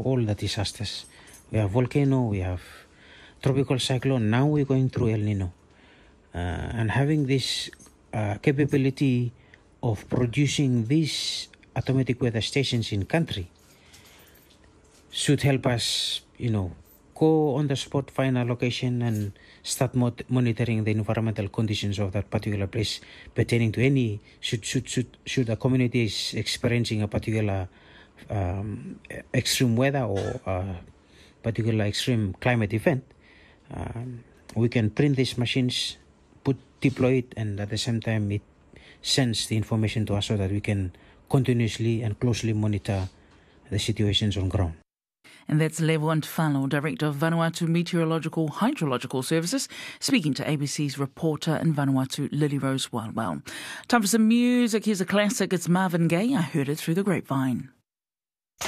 all the disasters. We have volcano, we have tropical cyclone, now we're going through El Nino. And having this capability of producing these automatic weather stations in country should help us, go on the spot, find a location and start monitoring the environmental conditions of that particular place pertaining to any, should a community is experiencing a particular extreme weather or particular extreme climate event. We can print these machines, deploy it, and at the same time it sends the information to us so that we can continuously and closely monitor the situations on ground. And that's Levo Ntfalo, Director of Vanuatu Meteorological Hydrological Services, speaking to ABC's reporter in Vanuatu, Lily Rose Wildwell. Time for some music. Here's a classic. It's Marvin Gaye. I heard it through the grapevine.